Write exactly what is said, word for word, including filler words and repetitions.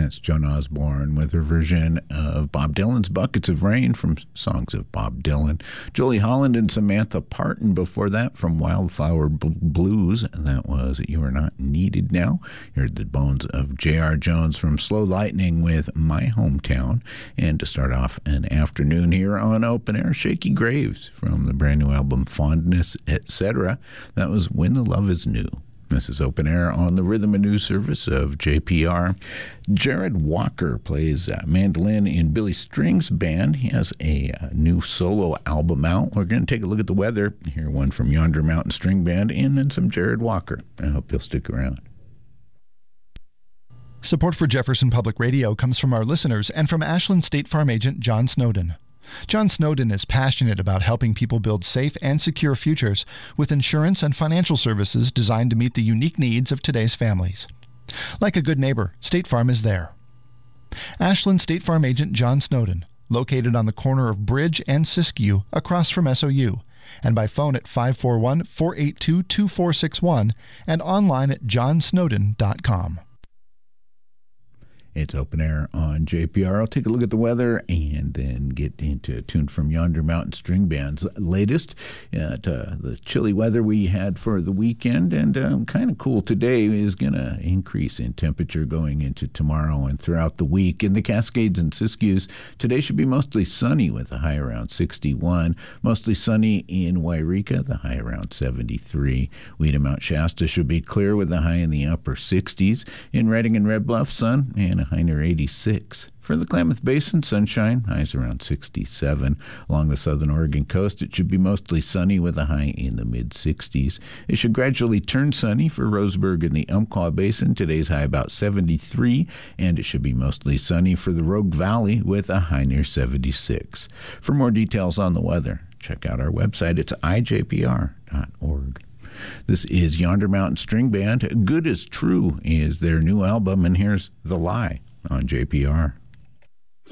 That's Joan Osborne with her version of Bob Dylan's Buckets of Rain from Songs of Bob Dylan. Jolie Holland and Samantha Parton before that from Wildflower B- Blues. That was You Are Not Needed Now. You heard the bones of J R. Jones from Slow Lightning with My Hometown. And to start off an afternoon here on Open Air, Shaky Graves from the brand new album Fondness, et cetera. That was When the Love Is New. This is Open Air on the Rhythm and News service of J P R. Jared Walker plays uh, mandolin in Billy Strings Band. He has a uh, new solo album out. We're going to take a look at the weather. Hear one from Yonder Mountain String Band and then some Jared Walker. I hope you'll stick around. Support for Jefferson Public Radio comes from our listeners and from Ashland State Farm agent John Snowden. John Snowden is passionate about helping people build safe and secure futures with insurance and financial services designed to meet the unique needs of today's families. Like a good neighbor, State Farm is there. Ashland State Farm agent John Snowden, located on the corner of Bridge and Siskiyou across from S O U, and by phone at five four one, four eight two, two four six one and online at john snowden dot com. It's Open Air on J P R. I'll take a look at the weather and then get into a tune from Yonder Mountain String Band's latest at uh, the chilly weather we had for the weekend. And uh, kind of cool today is going to increase in temperature going into tomorrow and throughout the week. In the Cascades and Siskiyous, today should be mostly sunny with a high around sixty-one. Mostly sunny in Wairika, the high around seventy-three. Weeda Mount Shasta should be clear with a high in the upper sixties. In Redding and Red Bluff, sun and a high near eighty-six. For the Klamath Basin, sunshine, highs around sixty-seven. Along the southern Oregon coast, it should be mostly sunny with a high in the mid-sixties. It should gradually turn sunny for Roseburg and the Umpqua Basin. Today's high about seventy-three, and it should be mostly sunny for the Rogue Valley with a high near seventy-six. For more details on the weather, check out our website. It's i j p r dot org. This is Yonder Mountain String Band. Good as True is their new album, and here's The Lie on J P R.